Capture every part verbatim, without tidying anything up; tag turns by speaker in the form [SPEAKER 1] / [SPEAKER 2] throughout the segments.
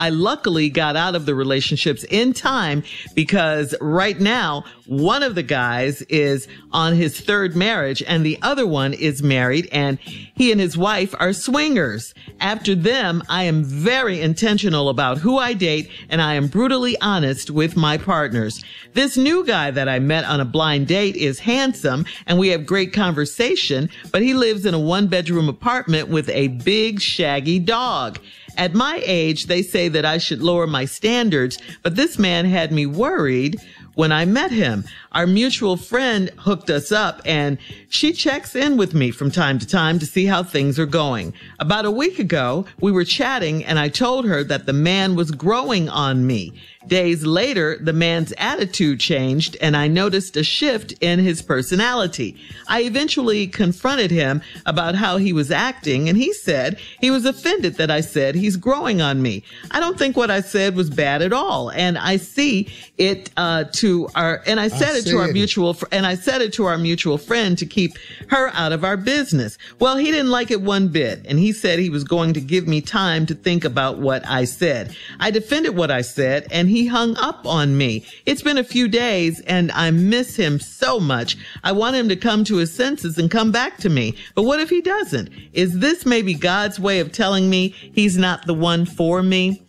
[SPEAKER 1] I luckily got out of the relationships in time because right now, one of the guys is on his third marriage and the other one is married, and he and his wife are swingers. After them, I am very intentional about who I date, and I am brutally honest with my partners. This new guy that I met on a blind date is handsome and we have great conversation, but he lives in a one-bedroom apartment with a big shaggy dog. At my age, they say that I should lower my standards, but this man had me worried when I met him. Our mutual friend hooked us up and she checks in with me from time to time to see how things are going. About a week ago, we were chatting and I told her that the man was growing on me. Days later, the man's attitude changed and I noticed a shift in his personality. I eventually confronted him about how he was acting and he said he was offended that I said he's growing on me. I don't think what I said was bad at all. And I see it, uh, to our, and I said I it to our it. mutual, fr- and I said it to our mutual friend to keep her out of our business. Well, he didn't like it one bit. And he said he was going to give me time to think about what I said. I defended what I said and he hung up on me. It's been a few days and I miss him so much. I want him to come to his senses and come back to me. But what if he doesn't? Is this maybe God's way of telling me he's not the one for me?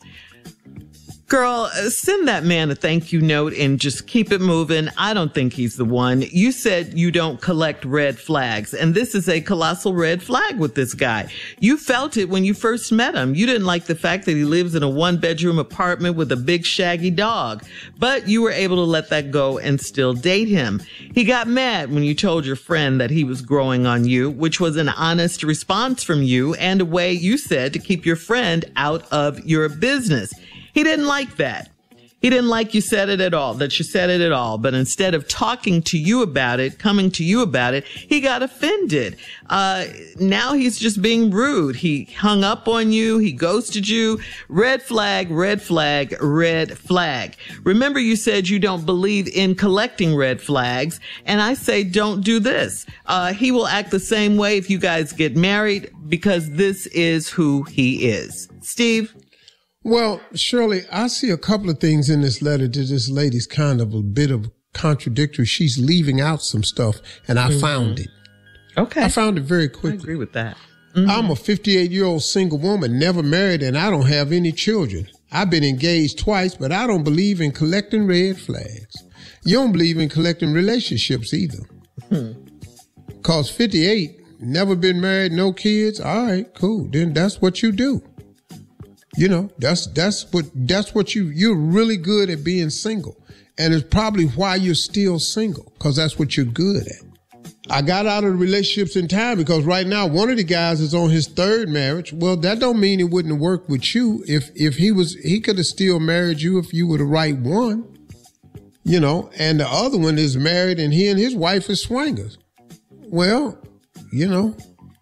[SPEAKER 1] Girl, send that man a thank you note and just keep it moving. I don't think he's the one. You said you don't collect red flags, and this is a colossal red flag with this guy. You felt it when you first met him. You didn't like the fact that he lives in a one-bedroom apartment with a big shaggy dog, but you were able to let that go and still date him. He got mad when you told your friend that he was growing on you, which was an honest response from you and a way you said to keep your friend out of your business. He didn't like that. He didn't like you said it at all, that you said it at all. But instead of talking to you about it, coming to you about it, he got offended. Uh, now he's just being rude. He hung up on you. He ghosted you. Red flag, red flag, red flag. Remember, you said you don't believe in collecting red flags. And I say, don't do this. Uh, he will act the same way if you guys get married because this is who he is. Steve?
[SPEAKER 2] Well, Shirley, I see a couple of things in this letter to this lady's kind of a bit of contradictory. She's leaving out some stuff, and I mm-hmm. found it.
[SPEAKER 1] Okay.
[SPEAKER 2] I found it very quickly.
[SPEAKER 1] I agree with that. Mm-hmm.
[SPEAKER 2] I'm a fifty-eight-year-old single woman, never married, and I don't have any children. I've been engaged twice, but I don't believe in collecting red flags. You don't believe in collecting relationships either. Mm-hmm. Cause fifty-eight, never been married, no kids. All right, cool. Then that's what you do. You know, that's, that's what, that's what you, you're really good at being single. And it's probably why you're still single, because that's what you're good at. I got out of the relationships in time because right now one of the guys is on his third marriage. Well, that don't mean it wouldn't work with you. If, if he was, he could have still married you if you were the right one, you know, and the other one is married and he and his wife is swingers. Well, you know.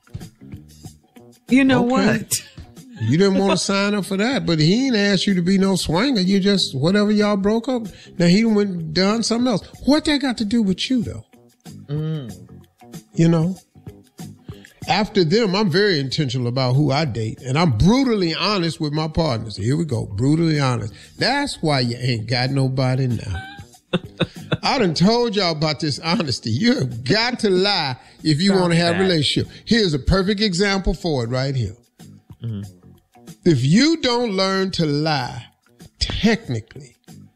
[SPEAKER 1] You know
[SPEAKER 2] okay.
[SPEAKER 1] what?
[SPEAKER 2] You didn't want to sign up for that, but he ain't asked you to be no swinger. You just, whatever y'all broke up. Now he went and done something else. What that got to do with you though? Mm. You know, after them, I'm very intentional about who I date and I'm brutally honest with my partners. Here we go. Brutally honest. That's why you ain't got nobody now. I done told y'all about this honesty. You have got to lie if you want to have a relationship. Here's a perfect example for it right here. Mm-hmm. If you don't learn to lie, technically,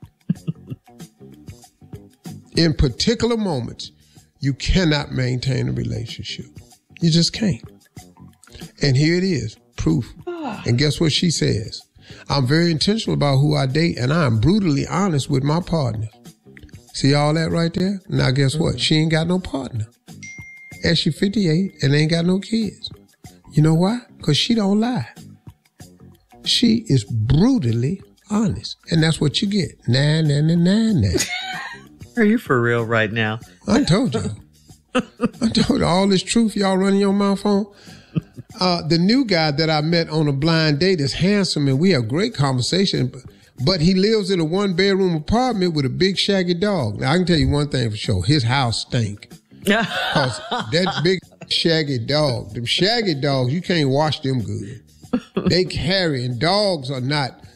[SPEAKER 2] in particular moments, you cannot maintain a relationship. You just can't. And here it is, proof. And guess what she says? I'm very intentional about who I date, and I'm brutally honest with my partner. See all that right there? Now guess what? She ain't got no partner. And she fifty-eight and ain't got no kids. You know why? Because she don't lie. She is brutally honest. And that's what you get. Nah, nah, nah, nah, nah.
[SPEAKER 1] Are you for real right now?
[SPEAKER 2] I told y'all. I told you all this truth y'all running your mouth on. Uh, the new guy that I met on a blind date is handsome and we have great conversation, but, but he lives in a one bedroom apartment with a big shaggy dog. Now I can tell you one thing for sure. His house stink. Cause that big shaggy dog, them shaggy dogs, you can't wash them good. They carry, and dogs are not